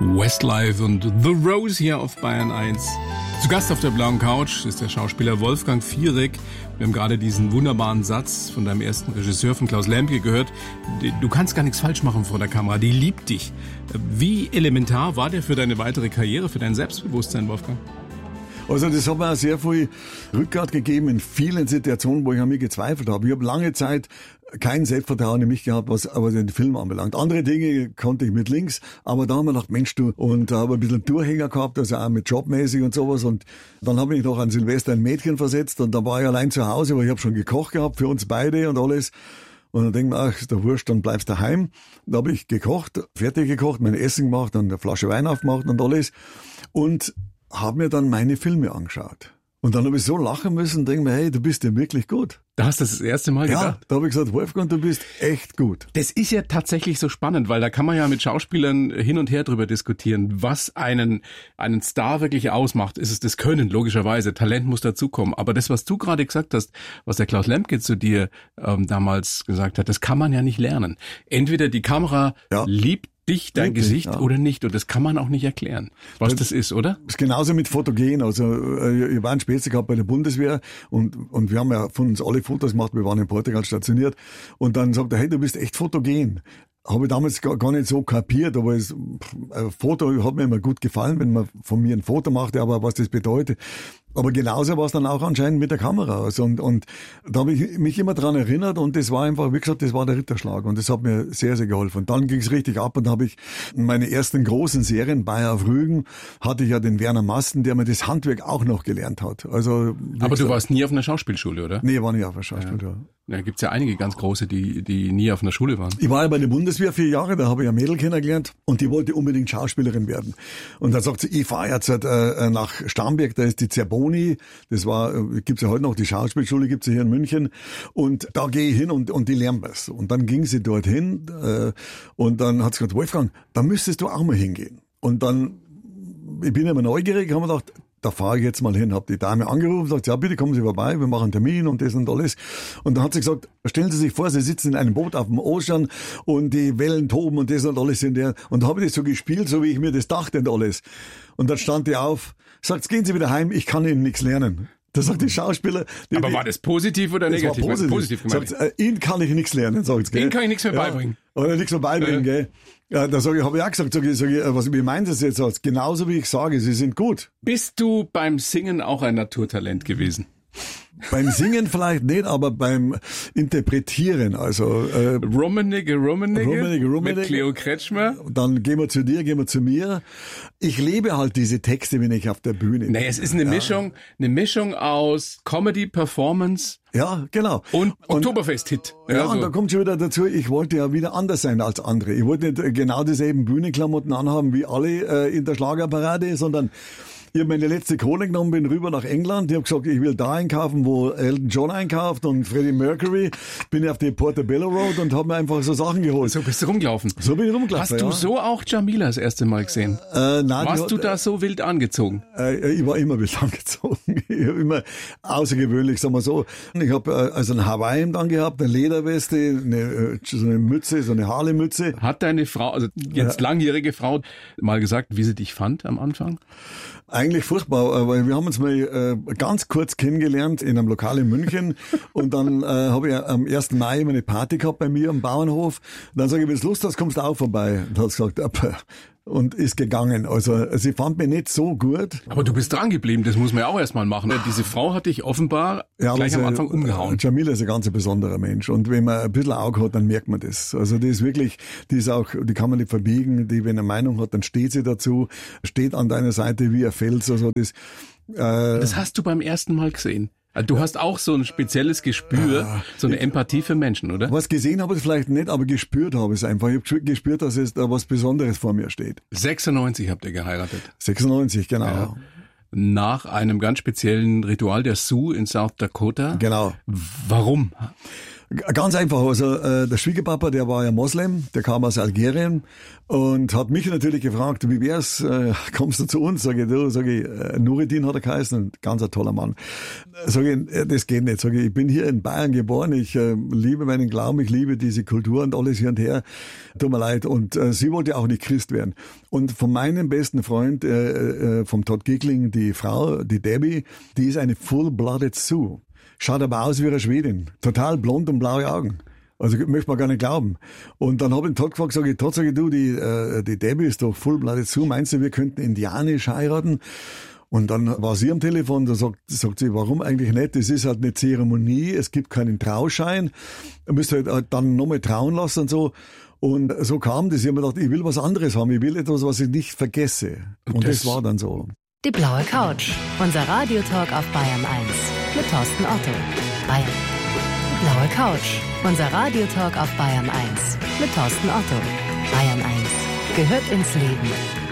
Westlife und The Rose hier auf Bayern 1. Zu Gast auf der blauen Couch ist der Schauspieler Wolfgang Fierek. Wir haben gerade diesen wunderbaren Satz von deinem ersten Regisseur, von Klaus Lemke, gehört. Du kannst gar nichts falsch machen vor der Kamera, die liebt dich. Wie elementar war der für deine weitere Karriere, für dein Selbstbewusstsein, Wolfgang? Also das hat mir auch sehr viel Rückgrat gegeben in vielen Situationen, wo ich an mir gezweifelt habe. Ich habe lange Zeit kein Selbstvertrauen in mich gehabt, was den Film anbelangt. Andere Dinge konnte ich mit links, aber da haben wir gedacht, Mensch du, und da habe ich ein bisschen Durchhänger gehabt, also auch mit jobmäßig und sowas, und dann habe ich noch an Silvester ein Mädchen versetzt und da war ich allein zu Hause, weil ich habe schon gekocht gehabt für uns beide und alles. Und dann denke ich mir, ach, ist doch wurscht, dann bleibst du daheim. Da habe ich gekocht, fertig gekocht, mein Essen gemacht, dann eine Flasche Wein aufgemacht und alles. Und habe mir dann meine Filme angeschaut. Und dann habe ich so lachen müssen und denke mir, hey, du bist ja wirklich gut. Da hast du das erste Mal gedacht? Ja, da habe ich gesagt, Wolfgang, du bist echt gut. Das ist ja tatsächlich so spannend, weil da kann man ja mit Schauspielern hin und her drüber diskutieren, was einen Star wirklich ausmacht. Ist es das Können, logischerweise. Talent muss dazukommen. Aber das, was du gerade gesagt hast, was der Klaus Lemke zu dir damals gesagt hat, das kann man ja nicht lernen. Entweder die Kamera liebt dich, dein Gesicht oder nicht. Und das kann man auch nicht erklären, was das ist, oder? Das ist genauso mit Fotogen. Also ich war ein Spätze gehabt bei der Bundeswehr und wir haben ja von uns alle Fotos gemacht. Wir waren in Portugal stationiert. Und dann sagt er, hey, du bist echt fotogen. Habe ich damals gar nicht so kapiert, aber ein Foto hat mir immer gut gefallen, wenn man von mir ein Foto machte, aber was das bedeutet. Aber genauso war es dann auch anscheinend mit der Kamera. Also und da habe ich mich immer dran erinnert und das war einfach, wie gesagt, das war der Ritterschlag und das hat mir sehr, sehr geholfen. Und dann ging es richtig ab und habe ich meine ersten großen Serien, Bayer auf Rügen, hatte ich ja den Werner Masten, der mir das Handwerk auch noch gelernt hat. Also, aber du warst nie auf einer Schauspielschule, oder? Nee, ich war nie auf einer Schauspielschule. Ja. Da gibt's ja einige ganz große, die nie auf einer Schule waren. Ich war ja bei der Bundeswehr 4 Jahre, da habe ich ein Mädel kennengelernt und die wollte unbedingt Schauspielerin werden. Und dann sagt sie, ich fahre jetzt nach Starnberg, da ist die Zerboni, das gibt's ja heute noch, die Schauspielschule gibt's ja hier in München und da gehe ich hin und die lernen was. Und dann ging sie dorthin und dann hat sie gesagt, Wolfgang, da müsstest du auch mal hingehen. Und dann, ich bin immer neugierig, haben wir gedacht, da fahre ich jetzt mal hin, habe die Dame angerufen, sagt, ja bitte kommen Sie vorbei, wir machen einen Termin und das und alles. Und dann hat sie gesagt, stellen Sie sich vor, Sie sitzen in einem Boot auf dem Ozean und die Wellen toben und das und alles in der. Und da habe ich das so gespielt, so wie ich mir das dachte und alles. Und dann stand die auf, sagt, gehen Sie wieder heim, ich kann Ihnen nichts lernen. Da sagt die Schauspieler... Aber war das positiv oder negativ? Das war positiv gemeint. Sagt, Ihnen kann ich nichts lernen, sagt sie. Ihnen kann ich nichts mehr beibringen. Oder nichts mehr beibringen, gell. Ja, da habe ich auch gesagt, wie meinen Sie das jetzt? Genauso wie ich sage, Sie sind gut. Bist du beim Singen auch ein Naturtalent gewesen? Beim Singen vielleicht nicht, aber beim Interpretieren, also Rummenigge mit Cleo Kretschmer. Dann gehen wir zu dir, gehen wir zu mir. Ich lebe halt diese Texte, wenn ich auf der Bühne bin. Nee, es ist eine Mischung aus Comedy, Performance. Ja, genau. Und Oktoberfest-Hit. Ja, und da kommt schon wieder dazu, ich wollte ja wieder anders sein als andere. Ich wollte nicht genau dieselben Bühnenklamotten anhaben wie alle in der Schlagerparade, sondern ich habe meine letzte Kohle genommen, bin rüber nach England. Ich habe gesagt, ich will da einkaufen, wo Elton John einkauft und Freddie Mercury. Bin auf die Portobello Road und habe mir einfach so Sachen geholt. So bist du rumgelaufen? So bin ich rumgelaufen, Hast du so auch Jamila das erste Mal gesehen? Nein. Warst du da so wild angezogen? Ich war immer wild angezogen. Ich habe immer außergewöhnlich, sagen wir so. Ich habe also ein Hawaii-Hemd angehabt, eine Lederweste, so eine Mütze, so eine Harley-Mütze. Hat deine Frau, also jetzt langjährige Frau, mal gesagt, wie sie dich fand am Anfang? Eigentlich furchtbar, weil wir haben uns mal ganz kurz kennengelernt in einem Lokal in München und dann habe ich am 1. Mai immer eine Party gehabt bei mir am Bauernhof. Und dann sage ich, wenn du Lust hast, kommst du auch vorbei. Und hat gesagt, und ist gegangen. Also sie fand mich nicht so gut. Aber du bist dran geblieben, das muss man ja auch erstmal machen. Diese Frau hat dich offenbar gleich am Anfang umgehauen. Jamila ist ein ganz besonderer Mensch und wenn man ein bisschen Auge hat, dann merkt man das. Also die ist wirklich, die kann man nicht verbiegen, die, wenn eine Meinung hat, dann steht sie dazu, steht an deiner Seite wie ein Fels. Also das hast du beim ersten Mal gesehen. Du hast auch so ein spezielles Gespür, so eine Empathie für Menschen, oder? Was gesehen habe ich vielleicht nicht, aber gespürt habe ich es einfach. Ich habe gespürt, dass es da was Besonderes vor mir steht. 96 habt ihr geheiratet. 96, genau. Ja. Nach einem ganz speziellen Ritual der Sioux in South Dakota. Genau. Warum? Ganz einfach, also der Schwiegerpapa, der war ja Moslem, der kam aus Algerien und hat mich natürlich gefragt, wie wär's, kommst du zu uns? Sag ich, Nureddin hat er geheißen, ein ganz ein toller Mann. Sag ich, das geht nicht. Sag ich bin hier in Bayern geboren, ich liebe meinen Glauben, ich liebe diese Kultur und alles hier und her. Tut mir leid. Und sie wollte auch nicht Christ werden. Und von meinem besten Freund, vom Todd Gickling, die Frau, die Debbie, die ist eine Full-Blooded Sioux. Schaut aber aus wie eine Schwedin. Total blond und blaue Augen. Also möchte man gar nicht glauben. Und dann habe ich den Todd gefragt, sage ich, du, die Debbie ist doch Full-Blooded Sioux. Meinst du, wir könnten indianisch heiraten? Und dann war sie am Telefon, da sagt sie, warum eigentlich nicht? Das ist halt eine Zeremonie, es gibt keinen Trauschein. Du müsst halt dann nochmal trauen lassen und so. Und so kam das. Ich habe mir gedacht, ich will was anderes haben. Ich will etwas, was ich nicht vergesse. Und das war dann so. Die blaue Couch. Unser Radiotalk auf Bayern 1 mit Thorsten Otto. Bayern. Die blaue Couch. Unser Radiotalk auf Bayern 1 mit Thorsten Otto. Bayern 1 gehört ins Leben.